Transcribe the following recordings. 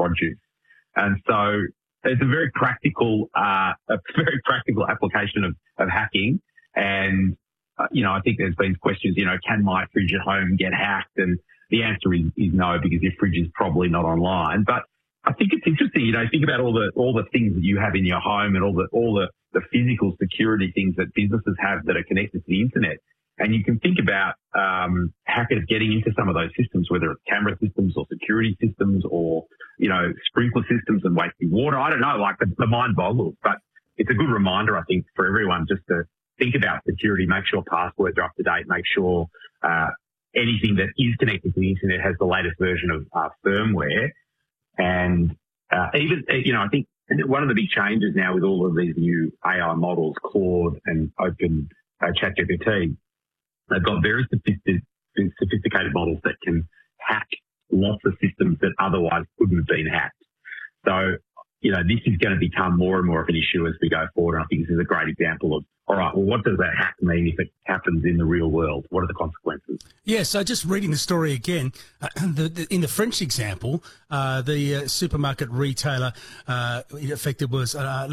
produce. And so it's a very practical application of hacking. And, I think there's been questions, can my fridge at home get hacked? And the answer is no, because your fridge is probably not online. But I think it's interesting, think about all the things that you have in your home and all the physical security things that businesses have that are connected to the internet. And you can think about hackers getting into some of those systems, whether it's camera systems or security systems or, sprinkler systems and wasting water. I don't know, the mind boggles. But it's a good reminder, I think, for everyone just to think about security, make sure passwords are up to date, make sure anything that is connected to the internet has the latest version of firmware. And even, I think one of the big changes now with all of these new AI models, Claude and Open ChatGPT, they've got very sophisticated models that can hack lots of systems that otherwise couldn't have been hacked. So, this is going to become more and more of an issue as we go forward. And I think this is a great example of, all right, well, what does that hack mean if it happens in the real world? What are the consequences? Yeah, so just reading the story again, in the French example, the supermarket retailer, in effect, it was La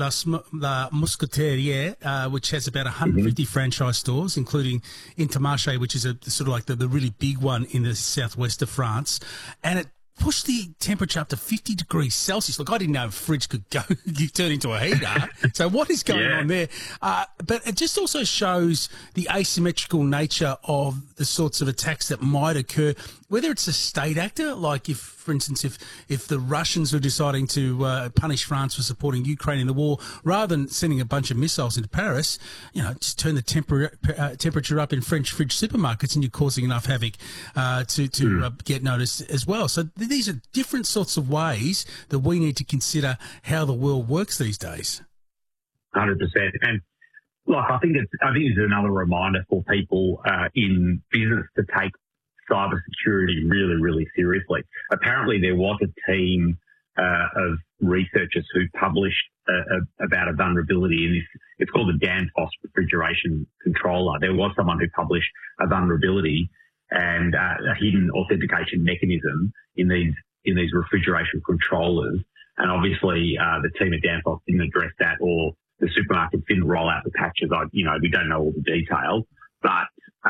Mousquetaire, which has about 150 franchise stores, including Intermarché, which is sort of like the really big one in the southwest of France. And it pushed the temperature up to 50 degrees Celsius. Look, I didn't know a fridge could turn into a heater. So what is going on there? But it just also shows the asymmetrical nature of the sorts of attacks that might occur, whether it's a state actor, like if, for instance, if the Russians were deciding to punish France for supporting Ukraine in the war, rather than sending a bunch of missiles into Paris, just turn the temperature up in French fridge supermarkets and you're causing enough havoc to get noticed as well. So these are different sorts of ways that we need to consider how the world works these days. 100%. And look, I think it's another reminder for people in business to take cybersecurity really, really seriously. Apparently, there was a team of researchers who published about a vulnerability in this. It's called the Danfoss refrigeration controller. There was someone who published a vulnerability and a hidden authentication mechanism in these refrigeration controllers. And obviously, the team at Danfoss didn't address that, or the supermarkets didn't roll out the patches. We don't know all the details, but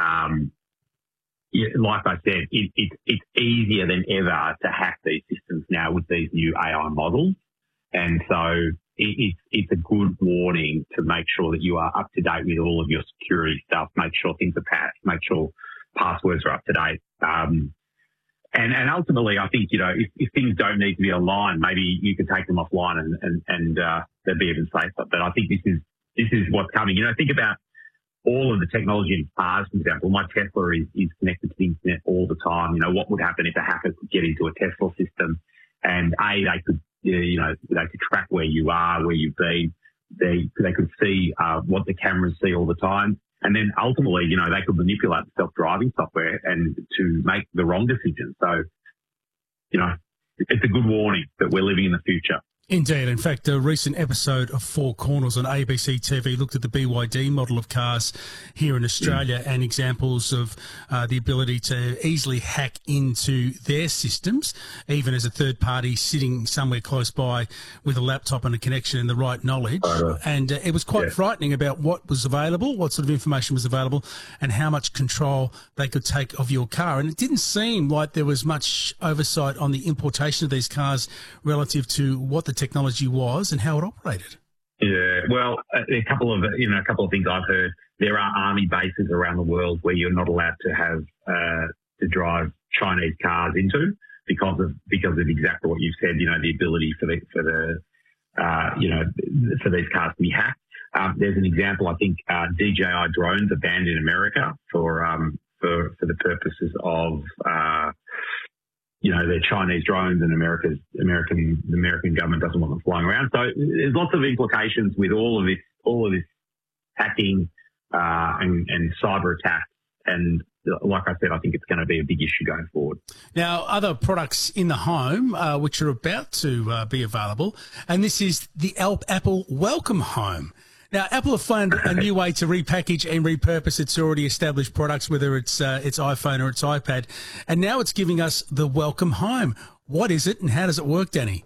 like I said, it's easier than ever to hack these systems now with these new AI models. And so it's a good warning to make sure that you are up to date with all of your security stuff, make sure things are patched, make sure passwords are up to date. And ultimately, I think, if things don't need to be online, maybe you can take them offline and they'll be even safer. But I think this is what's coming. Think about all of the technology in cars, for example. My Tesla is connected to the internet all the time. What would happen if a hacker could get into a Tesla system and they could, they could track where you are, where you've been. They could see what the cameras see all the time. And then ultimately, they could manipulate the self-driving software and to make the wrong decisions. So, it's a good warning that we're living in the future. Indeed. In fact, a recent episode of Four Corners on ABC TV looked at the BYD model of cars here in Australia and examples of the ability to easily hack into their systems, even as a third party sitting somewhere close by with a laptop and a connection and the right knowledge. And it was quite frightening about what was available, what sort of information was available, and how much control they could take of your car. And it didn't seem like there was much oversight on the importation of these cars relative to what the technology was and how it operated. Yeah, well, a couple of things I've heard. There are army bases around the world where you're not allowed to have to drive Chinese cars into because of exactly what you've said. The ability for these cars to be hacked. There's an example. I think DJI drones are banned in America for the purposes of they're Chinese drones, and the American government doesn't want them flying around. So there's lots of implications with all of this hacking and cyber attacks. And like I said, I think it's going to be a big issue going forward. Now, other products in the home which are about to be available, and this is the Apple Welcome Home. Now, Apple have found a new way to repackage and repurpose its already established products, whether it's iPhone or its iPad, and now it's giving us the Welcome Home. What is it and how does it work, Danny?